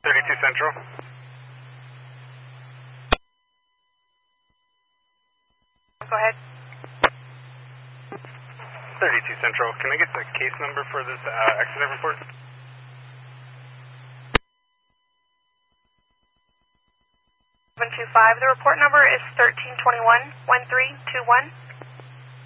32 Central. Go ahead. 32 Central. Can I get the case number for this accident report? 725. The report number is 1321-1321.